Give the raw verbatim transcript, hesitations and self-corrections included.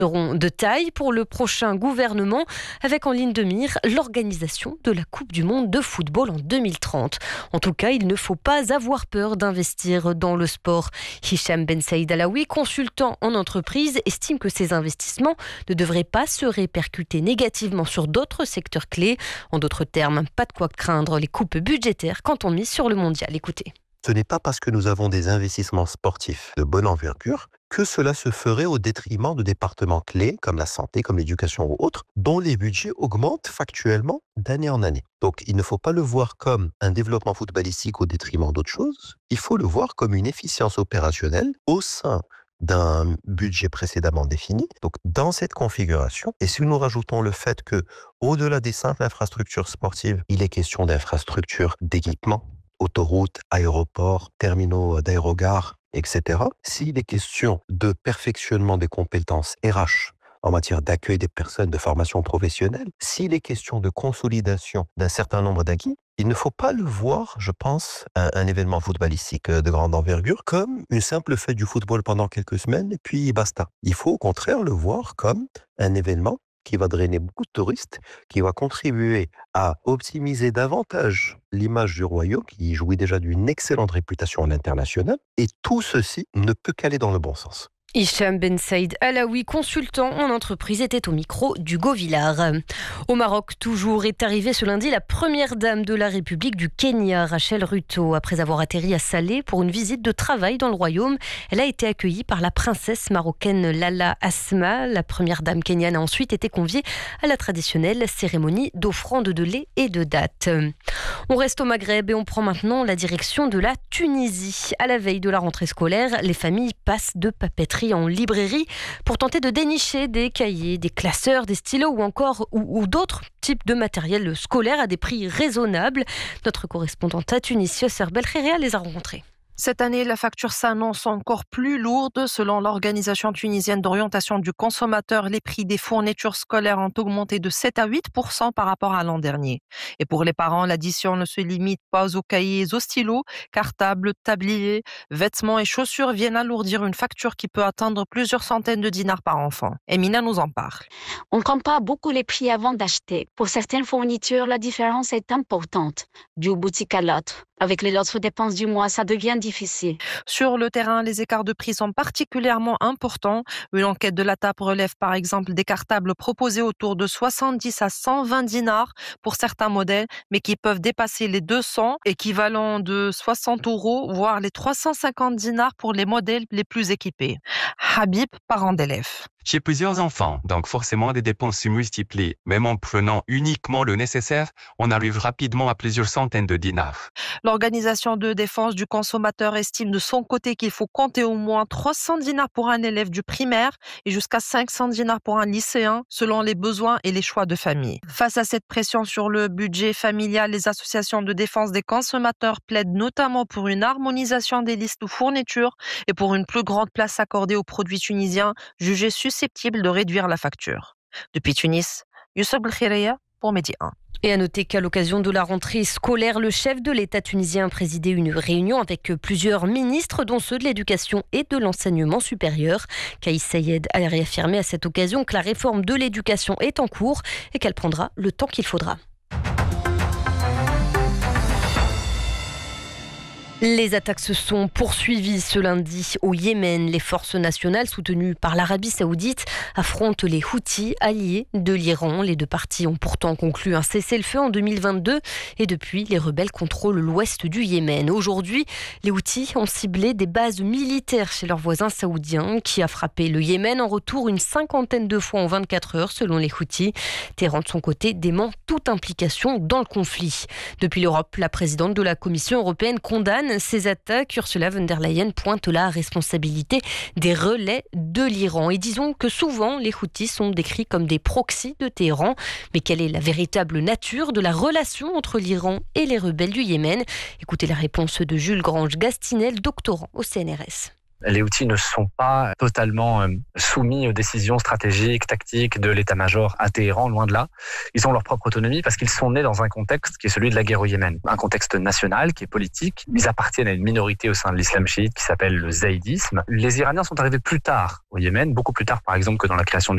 seront de taille pour le prochain gouvernement, avec en ligne de mire l'organisation de la Coupe du Monde de football en deux mille trente. En tout cas, il ne faut pas avoir peur d'investir dans le sport. Hicham Ben Saïd Alaoui, consultant en entreprise, estime que ces investissements ne devraient pas se répercuter négativement sur d'autres secteurs clés. En d'autres termes, pas de quoi craindre les coupes budgétaires quand on mise sur le mondial. Écoutez. Ce n'est pas parce que nous avons des investissements sportifs de bonne envergure que cela se ferait au détriment de départements clés comme la santé, comme l'éducation ou autres, dont les budgets augmentent factuellement d'année en année. Donc il ne faut pas le voir comme un développement footballistique au détriment d'autres choses, il faut le voir comme une efficience opérationnelle au sein d'un budget précédemment défini. Donc dans cette configuration, et si nous rajoutons le fait que au-delà des simples infrastructures sportives, il est question d'infrastructures d'équipement, autoroutes, aéroports, terminaux d'aérogares, et cetera. S'il est question de perfectionnement des compétences R H en matière d'accueil des personnes, de formation professionnelle, s'il est question de consolidation d'un certain nombre d'acquis, il ne faut pas le voir, je pense, un, un événement footballistique de grande envergure comme une simple fête du football pendant quelques semaines et puis basta. Il faut au contraire le voir comme un événement qui va drainer beaucoup de touristes, qui va contribuer à optimiser davantage l'image du royaume, qui jouit déjà d'une excellente réputation à l'international. Et tout ceci ne peut qu'aller dans le bon sens. Hicham Ben Saïd Alaoui, consultant en entreprise, était au micro d'Hugo Villard. Au Maroc, toujours, est arrivée ce lundi la première dame de la République du Kenya, Rachel Ruto. Après avoir atterri à Salé pour une visite de travail dans le royaume, elle a été accueillie par la princesse marocaine Lala Asma. La première dame kenyane a ensuite été conviée à la traditionnelle cérémonie d'offrande de lait et de dattes. On reste au Maghreb et on prend maintenant la direction de la Tunisie. À la veille de la rentrée scolaire, les familles passent de papeterie en librairie pour tenter de dénicher des cahiers, des classeurs, des stylos ou encore ou, ou d'autres types de matériel scolaire à des prix raisonnables. Notre correspondante à Tunis, Yosser Belkhéria, les a rencontrés. Cette année, la facture s'annonce encore plus lourde. Selon l'Organisation tunisienne d'orientation du consommateur, les prix des fournitures scolaires ont augmenté de sept à huit pour cent par rapport à l'an dernier. Et pour les parents, l'addition ne se limite pas aux cahiers et aux stylos. Cartables, tabliers, vêtements et chaussures viennent alourdir une facture qui peut atteindre plusieurs centaines de dinars par enfant. Emina nous en parle. On compare beaucoup les prix avant d'acheter. Pour certaines fournitures, la différence est importante, d'une boutique à l'autre. Avec les autres dépenses du mois, ça devient difficile. Sur le terrain, les écarts de prix sont particulièrement importants. Une enquête de la T A P relève par exemple des cartables proposés autour de soixante-dix à cent vingt dinars pour certains modèles, mais qui peuvent dépasser les deux cents, équivalent de soixante euros, voire les trois cent cinquante dinars pour les modèles les plus équipés. Habib, parent d'élève. J'ai plusieurs enfants, donc forcément des dépenses se multiplient. Même en prenant uniquement le nécessaire, on arrive rapidement à plusieurs centaines de dinars. L'Organisation de défense du consommateur estime de son côté qu'il faut compter au moins trois cents dinars pour un élève du primaire et jusqu'à cinq cents dinars pour un lycéen, selon les besoins et les choix de famille. Face à cette pression sur le budget familial, les associations de défense des consommateurs plaident notamment pour une harmonisation des listes de fournitures et pour une plus grande place accordée aux produits tunisiens jugés susceptibles de réduire la facture. Depuis Tunis, Youssef Belkhéria pour Média un. Et à noter qu'à l'occasion de la rentrée scolaire, le chef de l'État tunisien a présidé une réunion avec plusieurs ministres, dont ceux de l'éducation et de l'enseignement supérieur. Kaïs Sayed a réaffirmé à cette occasion que la réforme de l'éducation est en cours et qu'elle prendra le temps qu'il faudra. Les attaques se sont poursuivies ce lundi au Yémen. Les forces nationales soutenues par l'Arabie saoudite affrontent les Houthis, alliés de l'Iran. Les deux parties ont pourtant conclu un cessez-le-feu en deux mille vingt-deux et depuis, les rebelles contrôlent l'ouest du Yémen. Aujourd'hui, les Houthis ont ciblé des bases militaires chez leurs voisins saoudiens qui a frappé le Yémen en retour une cinquantaine de fois en vingt-quatre heures selon les Houthis. Téhéran de son côté dément toute implication dans le conflit. Depuis l'Europe, la présidente de la Commission européenne condamne ces attaques. Ursula von der Leyen pointe la responsabilité des relais de l'Iran. Et disons que souvent, les Houthis sont décrits comme des proxys de Téhéran. Mais quelle est la véritable nature de la relation entre l'Iran et les rebelles du Yémen ? Écoutez la réponse de Jules Grange-Gastinel, doctorant au C N R S. Les Houthis ne sont pas totalement soumis aux décisions stratégiques, tactiques de l'état-major à Téhéran, loin de là. Ils ont leur propre autonomie parce qu'ils sont nés dans un contexte qui est celui de la guerre au Yémen. Un contexte national, qui est politique. Ils appartiennent à une minorité au sein de l'islam chiite qui s'appelle le zaïdisme. Les Iraniens sont arrivés plus tard au Yémen, beaucoup plus tard par exemple que dans la création du